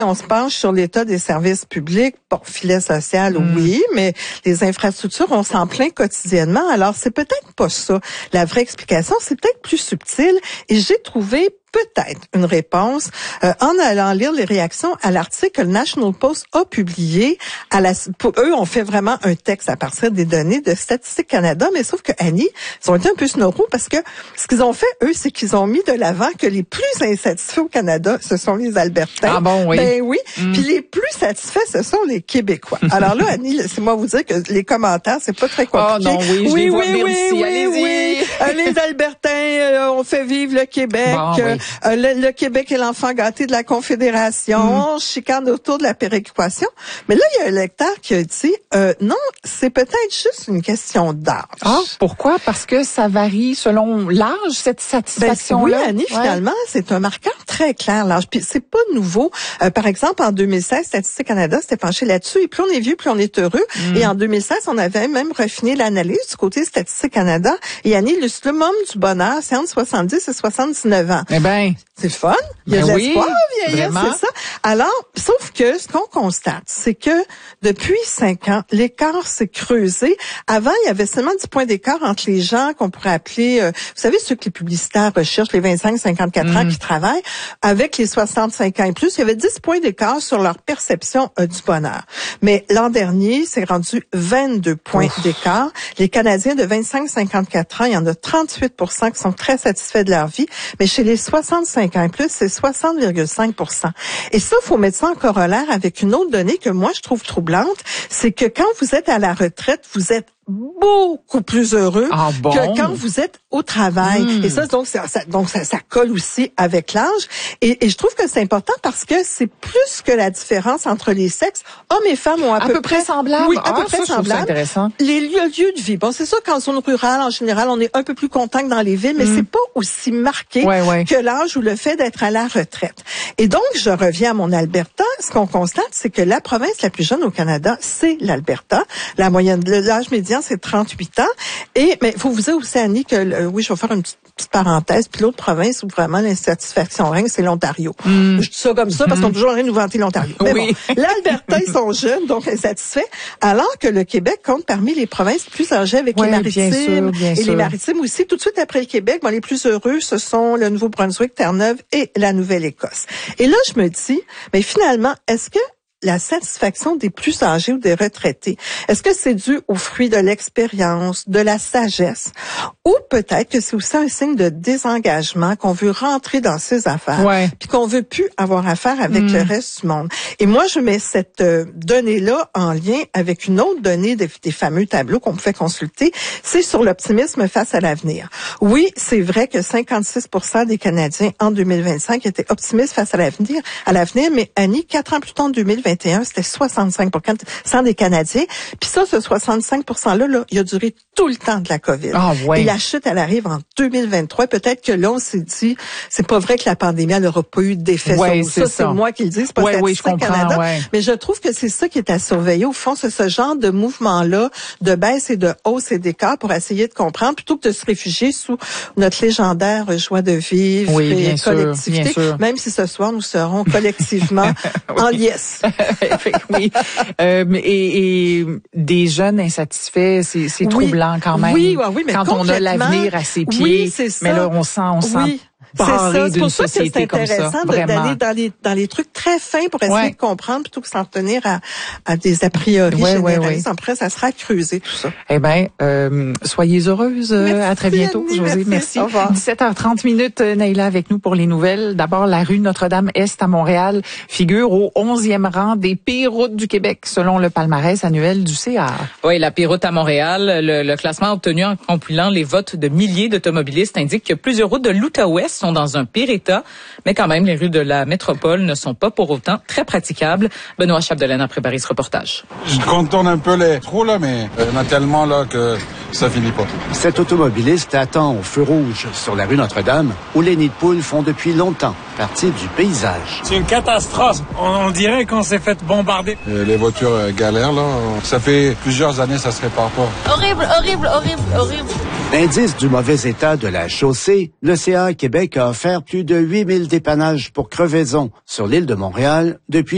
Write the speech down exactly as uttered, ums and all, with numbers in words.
On se penche sur l'état des services publics. Bon, filet social, mmh. oui, mais les infrastructures, on s'en plaint quotidiennement. Alors, c'est peut-être pas ça. La vraie explication, c'est peut-être plus subtil. Et j'ai trouvé peut-être une réponse euh, en allant lire les réactions à l'article que le National Post a publié. À la, pour eux, on fait vraiment un texte à partir des données de Statistique Canada, mais sauf que Annie, ils ont été un peu snoraux parce que ce qu'ils ont fait, eux, c'est qu'ils ont mis de l'avant que les plus insatisfaits au Canada, ce sont les Albertains. Ah bon, oui. Ben oui. Mm. Puis les plus satisfaits, ce sont les Québécois. Alors là, Annie, laissez-moi vous dire que les commentaires, c'est pas très compliqué. Oh non, oui, je oui, les vois oui, venir oui, d'ici. oui, Allez-y. oui. Euh, les Albertains, euh, on fait vivre le Québec. Bon, oui. euh, le, le Québec est l'enfant gâté de la Confédération. Mm. Chicane autour de la péréquation. Mais là, il y a un lecteur qui a dit, euh, non, c'est peut-être juste une question d'âge. Ah, pourquoi? Parce que ça varie selon l'âge, cette satisfaction-là? Ben, oui, Annie, ouais. Finalement, c'est un marqueur très clair, l'âge. Puis c'est pas nouveau. Euh, par exemple, en deux mille seize, Statistique Canada s'était penché là-dessus. Et plus on est vieux, plus on est heureux. Mm. Et en deux mille seize, on avait même raffiné l'analyse du côté Statistique Canada. Et Annie, le summum du bonheur, c'est entre soixante-dix et soixante-dix-neuf ans. Eh ben, c'est le fun. Il y a ben de oui, l'espoir, vieillir, vraiment. c'est ça. Alors, sauf que ce qu'on constate, c'est que depuis cinq ans, l'écart s'est creusé. Avant, il y avait seulement dix points d'écart entre les gens qu'on pourrait appeler, euh, vous savez, ceux que les publicitaires recherchent, les vingt-cinq à cinquante-quatre mm. ans qui travaillent, avec les soixante-cinq ans et plus, il y avait dix points d'écart sur leur perception euh, du bonheur. Mais l'an dernier, c'est rendu vingt-deux points Ouf. d'écart. Les Canadiens de vingt-cinq à cinquante-quatre ans, il y en a trente-huit pour cent qui sont très satisfaits de leur vie, mais chez les soixante-cinq ans et plus, c'est soixante virgule cinq pour cent. Et ça, il faut mettre ça en corollaire avec une autre donnée que moi, je trouve troublante, c'est que quand vous êtes à la retraite, vous êtes beaucoup plus heureux ah bon? que quand vous êtes au travail. Mmh. Et ça, donc, ça, ça, donc ça, ça colle aussi avec l'âge. Et, et je trouve que c'est important parce que c'est plus que la différence entre les sexes. Hommes et femmes ont à, à peu, peu près, près semblable. Oui, à ah, peu près ça, semblable. Intéressant. Les lieux, lieux de vie. Bon, c'est sûr qu'en zone rurale, en général, on est un peu plus content que dans les villes, mais mmh. c'est pas aussi marqué ouais, ouais. que l'âge ou le fait d'être à la retraite. Et donc, je reviens à mon Alberta. Ce qu'on constate, c'est que la province la plus jeune au Canada, c'est l'Alberta. La moyenne, l'âge médian, c'est trente-huit ans. Et, mais il faut vous dire aussi, Annie, que, euh, oui, je vais faire une petite, petite parenthèse, puis l'autre province où vraiment l'insatisfaction règne, c'est l'Ontario. Mm. Je dis ça comme ça parce mm. qu'on a toujours envie de nous vanter l'Ontario. Mais oui. bon, l'Alberta, ils sont jeunes, donc insatisfaits, alors que le Québec compte parmi les provinces les plus âgées avec ouais, les Maritimes. Bien sûr, bien et sûr. les Maritimes aussi. Tout de suite après le Québec, bon, les plus heureux, ce sont le Nouveau-Brunswick, Terre-Neuve et la Nouvelle-Écosse. Et là, je me dis, mais finalement, est-ce que la satisfaction des plus âgés ou des retraités, est-ce que c'est dû au fruit de l'expérience, de la sagesse, ou peut-être que c'est aussi un signe de désengagement, qu'on veut rentrer dans ses affaires, ouais. puis qu'on veut plus avoir affaire avec mm. le reste du monde. Et moi, je mets cette euh, donnée-là en lien avec une autre donnée des, des fameux tableaux qu'on pouvait consulter, c'est sur l'optimisme face à l'avenir. Oui, c'est vrai que cinquante-six pour cent des Canadiens en deux mille vingt-cinq étaient optimistes face à l'avenir, à l'avenir, mais Annie, quatre ans plus tard, en deux mille vingt et un, c'était soixante-cinq pour cent des Canadiens. Puis ça, ce soixante-cinq pour cent-là, là, il a duré tout le temps de la COVID. Ah, ouais. Et la chute, elle arrive en deux mille vingt-trois. Peut-être que là, on s'est dit, c'est pas vrai que la pandémie, elle n'aura pas eu d'effet ouais, sur ça. C'est moi qui le dis, c'est pas ouais, Statistique oui, je comprends, Canada. Ouais. Mais je trouve que c'est ça qui est à surveiller. Au fond, c'est ce genre de mouvement-là, de baisse et de hausse et d'écart pour essayer de comprendre, plutôt que de se réfugier sous notre légendaire joie de vivre oui, et bien collectivité. Sûr, bien sûr. Même si ce soir, nous serons collectivement oui. en liesse. oui. Euh, et, et des jeunes insatisfaits, c'est, c'est oui. troublant quand même. Oui, oui, mais quand on a l'avenir à ses pieds. Oui, c'est ça. Mais là, on sent, on sent. Oui. C'est ça, c'est pour ça que c'est intéressant de, d'aller dans les dans les trucs très fins pour essayer ouais. de comprendre plutôt que s'en tenir à, à des a priori ouais, généralistes. Ouais, Après, ça sera à creuser tout ça. Eh bien, euh, soyez heureuse. Merci, à très bientôt, Annie, Josée. Merci. merci. dix-sept heures trente minutes, Naïla avec nous pour les nouvelles. D'abord, la rue Notre-Dame-Est à Montréal figure au onzième rang des pires routes du Québec, selon le palmarès annuel du C A R. Oui, la pire route à Montréal. Le, le classement obtenu en compilant les votes de milliers d'automobilistes indique que plusieurs routes de l'Outaouais sont dans un pire état, mais quand même, les rues de la métropole ne sont pas pour autant très praticables. Benoît Chapdelaine a préparé ce reportage. Je contourne un peu les trous, là, mais il y en a tellement là que ça finit pas. Cet automobiliste attend au feu rouge sur la rue Notre-Dame, où les nids de poules font depuis longtemps partie du paysage. C'est une catastrophe. On, on dirait qu'on s'est fait bombarder. Euh, les voitures euh, galèrent, là. Ça fait plusieurs années, ça se répare pas. Horrible, horrible, horrible, horrible. Indice du mauvais état de la chaussée, le C A Québec a offert plus de huit mille dépannages pour crevaison sur l'île de Montréal depuis